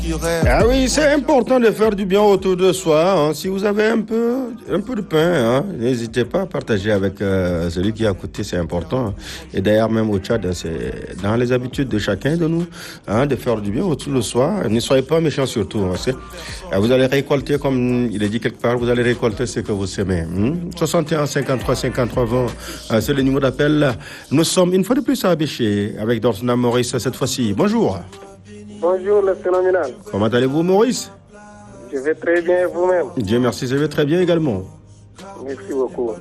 Ah oui, c'est important de faire du bien autour de soi. Hein. Si vous avez un peu de pain, hein, n'hésitez pas à partager avec celui qui est à côté, c'est important. Et d'ailleurs, même au Tchad, c'est dans les habitudes de chacun de nous hein, de faire du bien autour de soi. Ne soyez pas méchants surtout. Hein, vous allez récolter, comme il est dit quelque part, vous allez récolter ce que vous semez. 61 53 53 20, c'est le numéro d'appel. Nous sommes une fois de plus à Abéché avec Dorsena Maurice cette fois-ci. Bonjour. Bonjour, le phénoménal. Comment allez-vous, Maurice? Je vais très bien, vous-même? Dieu merci, je vais très bien également. Merci beaucoup.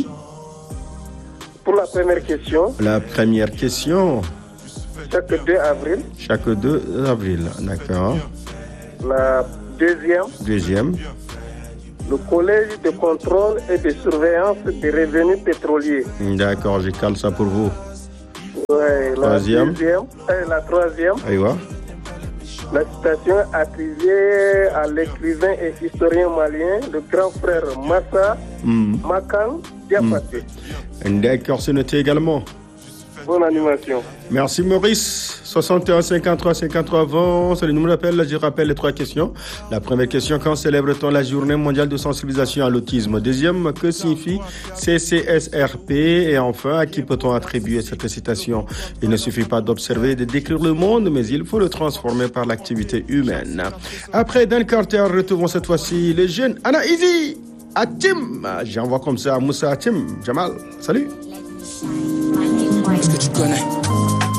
Pour la première question. La première question. Chaque 2 avril. Chaque 2 avril, d'accord. La deuxième. Le collège de contrôle et de surveillance des revenus pétroliers. D'accord, je cale ça pour vous. Ouais, troisième. La troisième. Aïwa. La citation attribuée à l'écrivain et historien malien, le grand frère Massa Makan Diapaté. D'accord, c'est noté également. Bonne animation. Merci Maurice. 61 53 53 20, c'est le numéro d'appel. Je rappelle les 3 questions. La première question, quand célèbre-t-on la journée mondiale de sensibilisation à l'autisme? Deuxième, que signifie CCSRP? Et enfin, à qui peut-on attribuer cette citation? Il ne suffit pas d'observer et de décrire le monde, mais il faut le transformer par l'activité humaine. Après Dan Carter, retrouvons cette fois-ci les jeunes Anna Easy, Atim. J'envoie comme ça à Moussa Atim. Jamal, salut. Est-ce que tu connais?